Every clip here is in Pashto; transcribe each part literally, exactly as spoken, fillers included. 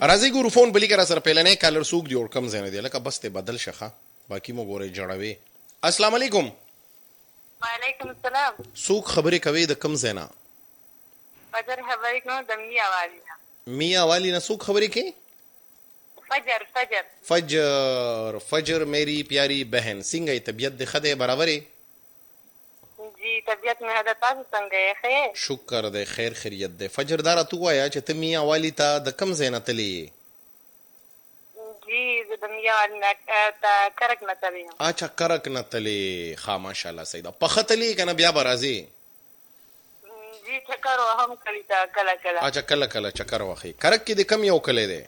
راځي ګورو فون بلی کرا سره پهلنې کالر سوق دی اور کم زنه دی لکه بس ته بدل شخه باقی مو ګوره جوړوي. السلام علیکم. وعلیکم السلام. سوق خبرې کوي د کم زنه؟ فجر خبرې کوم د میا والی نه. میا والی نه سوق خبرې کوي؟ فجر فجر فجر فجر میری پیاری بہن څنګه طبیعت د خدای برابرې؟ جی طبیعت مې هدا تاسو څنګه یې؟ خیر شکر دی خیر خیریت دی. فجر دار تو وایا چې ته میا والی ته د کم زنه تلی؟ جی د میا والی نه تا کرک نه تلی. اچھا کرک نه تلی. ها ماشاءالله سیدا پختلی کنه بیا برازي؟ جی چکر وهم کلی تا کلا کلا. اچھا کلا کلا چکر واخی. کرک کې د کم یو کله دی؟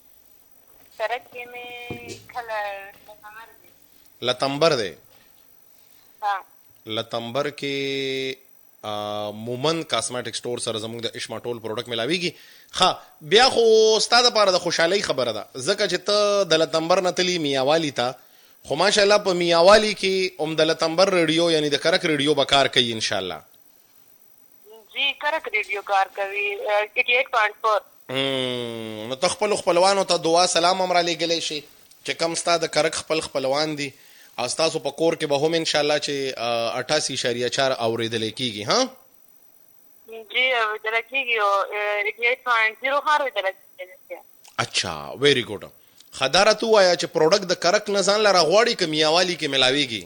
کرک کې مې کلا لتمبر دی. لتمبر دی. ها لتمبر کې مومن کاسمیټک سٹور سره زموږ د اشما ټول پروډکټ ملاويږي. ها بیا خو استاد لپاره د خوشحالي خبره ده ځکه چې ته د لتمبر نه تلی میاوالی ته خو ماشاءالله په میاوالی کې هم د لتمبر ریډیو یعنی د کرک ریډیو به کار کوي ان شاء الله. جی کرک ریډیو کار کوي اٹھاسی پوائنٹ فور. هم نو خپل خپلوانو ته دعا سلام امر علیګلې شي چې کم استاد د کرک خپل خپلوان دي او تاسو په کور کې به هم ان شاء الله چې اٹھاسی اشاریه چار اوریدل کیږي. ها جی اوریدل کیږي او اٹھاسی پوائنٹ صفر هر اوریدل کیږي. اچھا ویری ګډ. خداره تو وایا چې پروډکټ د کرک نه ځان لره غواړي کې میاوالی کې ملاويږي؟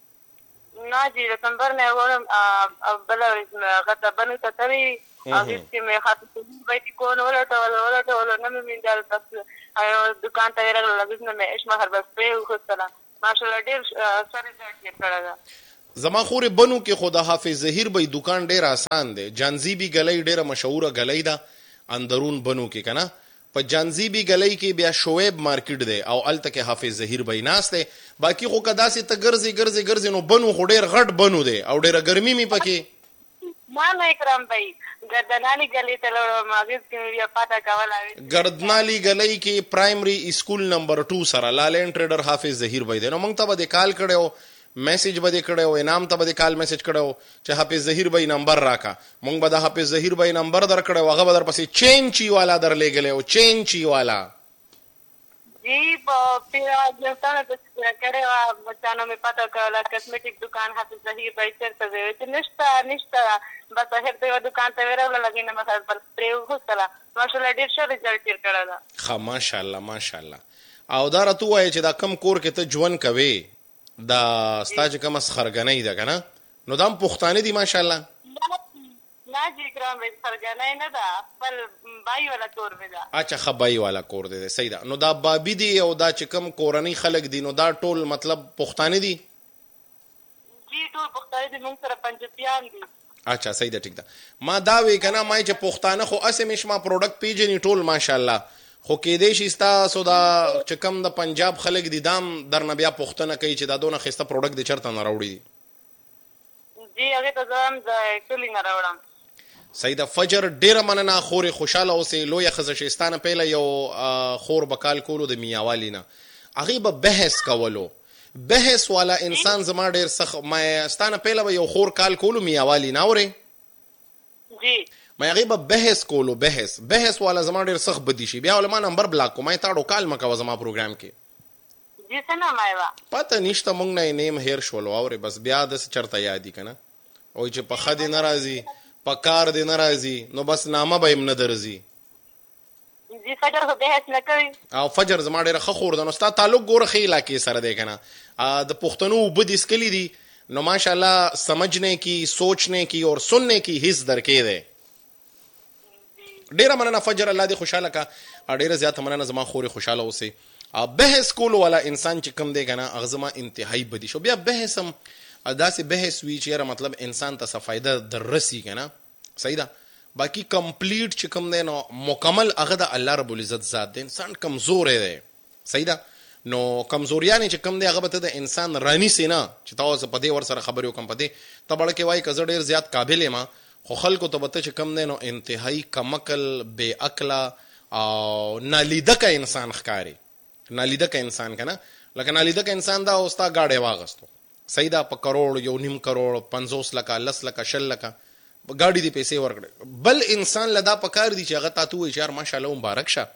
نه جی لتمبر نه وړم بل غته بنو ته تری او چې مې خاطر باندې کو نو ولټه ولټه ولټه نه مې دال بس دکان ته ورغله لږ نه مې اشما هر بس په خوستله ماشاءالله ډیر سره ځای کړه. زما خورې بنو کې خدا حافظ ظهیر بھائی دکان ډیر آسان دی. جانزیبی گلی ډیره مشهوره گلی ده اندرون بنو کې کنه. په جانزیبی گلی کې بیا شعیب مارکیټ دی او الته کې حافظ ظهیر بھائی ناس دی. باقی خو کدا سي ته ګرځي ګرځي ګرځي نو بنو خو ډیر غټ بنو دی او ډیره ګرمي می پکې. ما نه اکرام بھائی گردنالی گلی ته لور ماغز کې بیا پاتا کاولا. گردنالی گلی کې پرایمری اسکول نمبر دو سره لالین ټریډر حافظ ظهیر بھائی دی. نو موږ ته به کال کړو میسج به کړو انعام ته به کال میسج کړو چې حافظ ظهیر بھائی نمبر راکا. موږ به د حافظ ظهیر بھائی نمبر در کړو هغه به در پسې چین چی والا در لګلې او چین چی والا. جی په پیراجستان ته کړه بچانو می پتا کړه کاسمیټک دکان حافظ ظهیر بھائی چرته دی چې نشتا نشتا بس هر ته دکان ته ورغله لګینه مثلا پر پریو خوستله ماشاءالله ډیر ښه رزلټ تیر کړه. ها ماشاءالله ماشاءالله. او دا راته وایي چې دا کم کور کې ته ژوند کوي دا ستاج کم اسخرګنۍ ده کنه نو دام پښتانه دي ماشاءالله؟ نه جی ګرام اسخرګنۍ نه ده خپل بای ولا کور دی. اچھا خبای والا کور دی. صحیح ده. نو دا بابی دی او دا چې کم کورنۍ خلک دي نو دا ټول مطلب پښتانه دي؟ جی ټول پښتانه دي موږ سره پنځپیان دي. اچھا صحیح ده ټیک ده. ما دا وی کنه ما چې پښتانه خو اسه مشما پروډکټ پیجنی ټول ماشاءالله خو کې دې شي تاسو دا چې کم د پنجاب خلک دي دام درنه بیا پښتنه کوي چې دا دونه خسته پروډکټ د چرته نه راوړي. جی هغه ته ځم د کلی نه راوړم. صحیح ده. فجر ډیره مننه خوري خوشاله اوسې لوی خزشستانه پهله یو خور بکال کولو د میاوالی نه هغه به بحث کولو بحث والا انسان زما ډیر سخ ما ستانه پهله یو خور کال کولو میاوالی نه اوري. جی ما هغه به بحث کولو بحث بحث والا زما ډیر سخ بدی شي بیا ولما نمبر بلاک کوم تاړو کال مکو زما پروګرام کې. جی څنګه مایوا پته نشته مونږ نه نیم هیر شول اوري بس بیا د چرته یادی کنه او چې په خدي ناراضي په کار دی ناراضي نو بس نامه به هم نه درځي. جی فجر خو بحث نه کوي او فجر زما ډیره خور ده نو ستا تعلق ګوره خې علاقې سره دی کنه د پښتنو بدی سکلی دي نو ماشاءالله سمجھنے کی سوچنے کی اور سننے کی حس درکې ده. ډیره مننه فجر الله دې خوشاله کا ډیره زیات مننه زما خوري خوشاله اوسې. بحث کول والا انسان چې کم دی کنه اغزما انتهایی بدی شو بیا بحث هم داسې بحث وی چې مطلب انسان ته فائدہ دررسي کنه. صحیح ده. باقی کمپلیټ چې کم دی نو مکمل هغه د الله رب العزت ذات دی. انسان کمزور دی. صحیح ده. نو کمزوریانه چې کم دی هغه به د انسان رانی سینا چې تاسو په دې ور سره خبرو کم پدې ته بلکې وای کزه ډیر زیات قابل ما خو خلکو ته بته چې کم دی نو انتهایی کمکل بے عقل او نالیدک انسان ښکاری. نالیدک انسان کنه لکه نالیدک انسان دا اوستا گاډي واغستو. صحیح ده. په کروڑ یو نیم کروڑ پنځوس لکه لس لکه شل لکه گاډي دی پیسې ورکړي بل انسان لدا پکار دي چې هغه تاسو یې چار ماشاءالله مبارک شه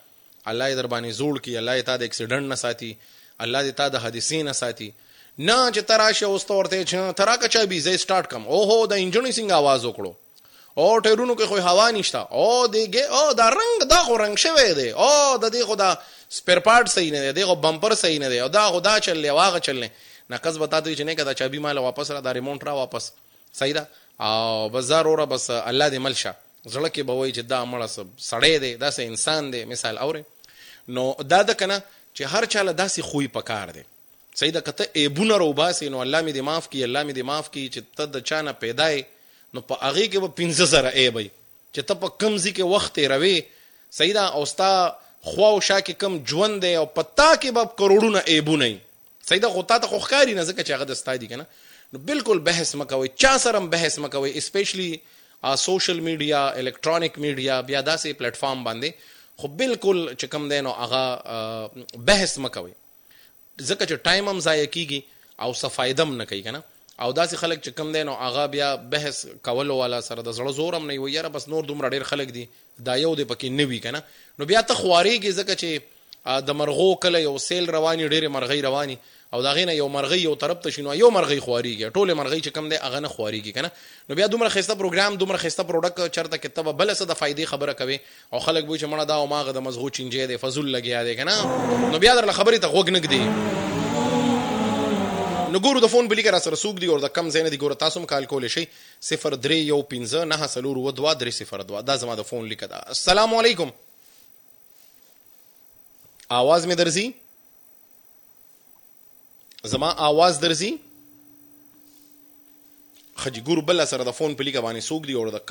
الله یې در باندې زوړ کړي، الله یې تا د اکسیډنټ نه ساتي، الله دې تا د حادثې نه ساتي. نه چې ته راشې اوس ته ورته چې ته راکړه چابي زه یې سټارټ کړم، اوهو د انجن یې څنګه آواز وکړو، او ټایرونو کې خو هوا نشته، او دې او دا رنګ دا خو رنګ شوی دی، او د دې خو دا سپیر پارټ صحیح نه دی، د خو بمپر صحیح نه دی، او دا خو دا چللی او هغه چللی. نقص بتا دوی چې نه کدا چابي مال واپس را دا ریمونټ را واپس صحیح ده. او بازار اوره بس الله دې ملشه زړه کې به وای چې دا مړه سړی دی، دا سه انسان دی مثال اوري. نو دا د کنه چې هر چاله داسې خوې پکار دی صحیح ده. کته ایبونه روباسي نو الله مې دې معاف کړي، الله مې دې معاف کړي چې ته د چانه پیدا یې نو په هغه کې به پنځه زره ایبي چې ته په کم ځای کې وخت روي صحیح ده، او ستا خوا او شا کې کم ژوند دی او پتا کې به کروڑونه ایبونه صحیح ده. خو تا ته خو ښکاري نه ځکه چې هغه د ستا دي کنه. نو بالکل بحث مکوئ، چا سره هم بحث مکوئ، اسپیشلی سوشل میډیا، الکترونیک میډیا، بیا داسې پلیټ فارم باندې خو بالکل چې کم دی نو هغه بحث مکوئ ځکه چې ټایم هم ضایع کیږي او څه فایده هم نه کوي کنه. او داسې خلک چې کم دی نو هغه بیا بحث کولو والا سره د زړه زور هم نه وي، یاره بس نور دومره ډېر خلک دي دا یو دی پکې نه وي کنه. نو بیا ته خوارېږي ځکه چې د مرغو کله یو سیل رواني، ډېرې مرغۍ رواني، او دا غینه یو مرغۍ یو طرف ته شنو یو مرغۍ خواريږي، ټوله مرغۍ چې کم دی هغه نه خواريږي کنه. نو بیا دومره خسته پروګرام، دومره خسته پروډکټ چرته کې ته بل څه د فائدې خبره کوي او خلک وایي چې مړه دا او ماغه د مزغو چینجه دی فزول لګیا دی کنه. نو بیا در خبرې ته غوږ نګدي. نو ګورو د فون بلی کرا سره سوق دی او د کم زینه دی ګورو تاسو هم کال کول شي صفر درې یو پنځه نه سلور و دوه درې صفر دوه دا زما د فون لیک ده. السلام علیکم، आवाज می درځي؟ زما आवाज درځي؟ خجی ګورو بل سره د فون په لیکه باندې سوق دی او د